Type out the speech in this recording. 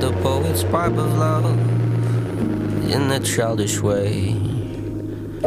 the poet's pipe of love in a childish way.